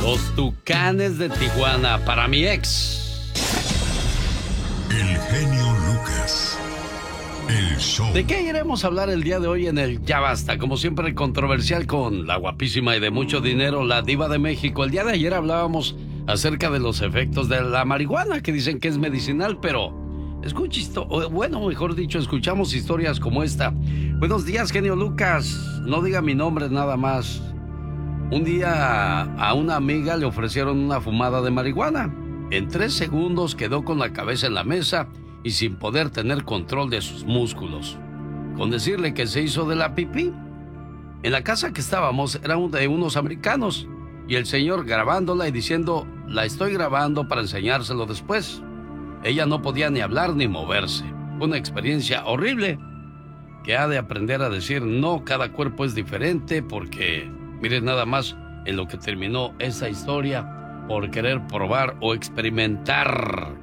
Los Tucanes de Tijuana para mi ex. El genio Lucas. El show. ¿De qué iremos a hablar el día de hoy en el Ya Basta? Como siempre, controversial con la guapísima y de mucho dinero, la diva de México. El día de ayer hablábamos acerca de los efectos de la marihuana, que dicen que es medicinal, pero mejor dicho, escuchamos historias como esta. Buenos días, genio Lucas. No diga mi nombre nada más. Un día a una amiga le ofrecieron una fumada de marihuana. En 3 segundos quedó con la cabeza en la mesa y sin poder tener control de sus músculos. Con decirle que se hizo de la pipí. En la casa que estábamos era de unos americanos y el señor grabándola y diciendo, la estoy grabando para enseñárselo después. Ella no podía ni hablar ni moverse. Fue una experiencia horrible que ha de aprender a decir no, cada cuerpo es diferente porque, miren nada más en lo que terminó esa historia por querer probar o experimentar.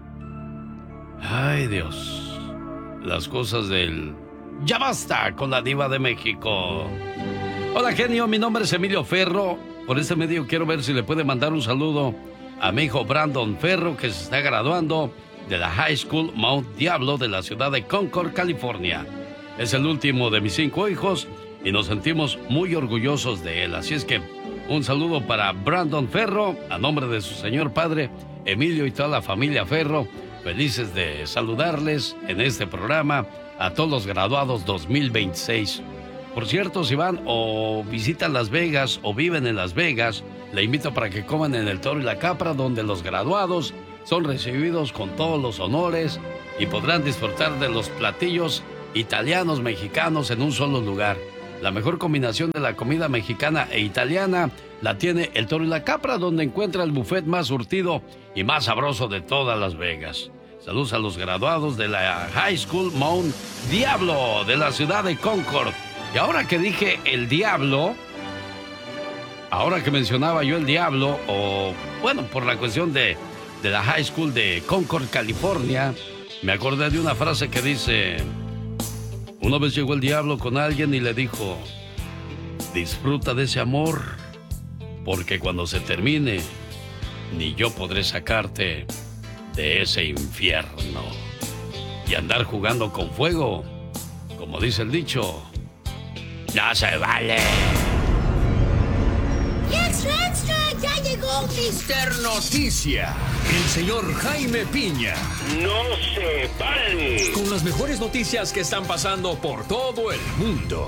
Ay, Dios. Las cosas del Ya Basta con la diva de México. Hola, genio, mi nombre es Emilio Ferro. Por este medio quiero ver si le puede mandar un saludo a mi hijo Brandon Ferro, que se está graduando de la High School Mount Diablo de la ciudad de Concord, California. Es el último de mis 5 hijos y nos sentimos muy orgullosos de él. Así es que un saludo para Brandon Ferro, a nombre de su señor padre, Emilio, y toda la familia Ferro. Felices de saludarles en este programa a todos los graduados 2026. Por cierto, si van o visitan Las Vegas o viven en Las Vegas, le invito para que coman en el Toro y la Capra, donde los graduados son recibidos con todos los honores y podrán disfrutar de los platillos italianos, mexicanos en un solo lugar. La mejor combinación de la comida mexicana e italiana la tiene el Toro y la Capra, donde encuentra el buffet más surtido y más sabroso de todas Las Vegas. Saludos a los graduados de la High School Mount Diablo de la ciudad de Concord. Y ahora que dije el Diablo, ahora que mencionaba yo el Diablo, por la cuestión de la High School de Concord, California, me acordé de una frase que dice: una vez llegó el diablo con alguien y le dijo, disfruta de ese amor, porque cuando se termine, ni yo podré sacarte de ese infierno. Y andar jugando con fuego, como dice el dicho, no se vale. ¡Extra, extra! ¡Ya llegó Mr. Noticia! El señor Jaime Piña. ¡No se vale! Con las mejores noticias que están pasando por todo el mundo.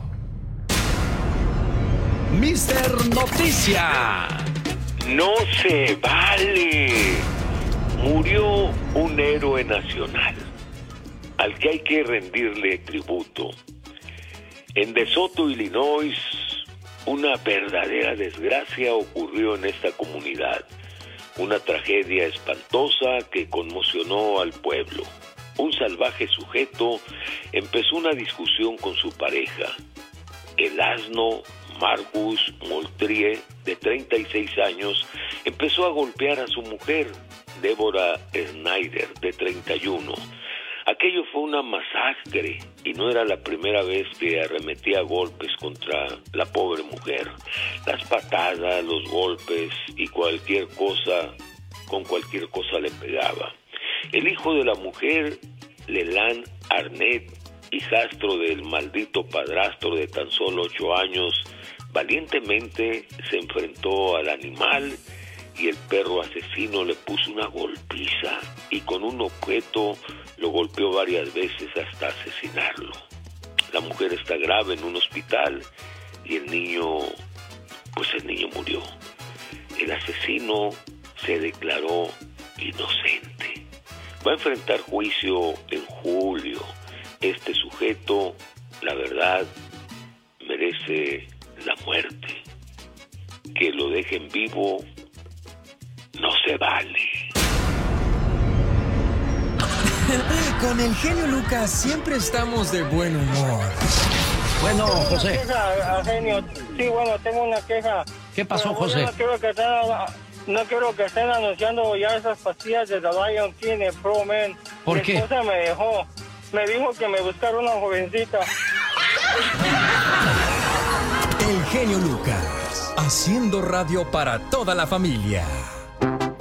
Mr. Noticia. ¡No se vale! Murió un héroe nacional al que hay que rendirle tributo. En DeSoto, Illinois, una verdadera desgracia ocurrió en esta comunidad. Una tragedia espantosa que conmocionó al pueblo. Un salvaje sujeto empezó una discusión con su pareja. El asno Marcus Moultrie, de 36 años, empezó a golpear a su mujer, Deborah Snyder, de 31. Aquello fue una masacre y no era la primera vez que arremetía golpes contra la pobre mujer. Las patadas, los golpes y cualquier cosa, con cualquier cosa le pegaba. El hijo de la mujer, Leland Arnett, hijastro del maldito padrastro de tan solo 8 años, valientemente se enfrentó al animal y el perro asesino le puso una golpiza y con un objeto lo golpeó varias veces hasta asesinarlo. La mujer está grave en un hospital y el niño murió. El asesino se declaró inocente. Va a enfrentar juicio en julio. Este sujeto, la verdad, merece la muerte. Que lo dejen vivo no se vale. Con el genio Lucas siempre estamos de buen humor. Bueno, José. Genio. Sí, bueno, tengo una queja. ¿Qué pasó, Pero, José? No quiero que estén anunciando ya esas pastillas de The Lion King en Pro Men. ¿Por qué? Mi esposa me dijo que me buscara una jovencita. El genio Lucas, haciendo radio para toda la familia.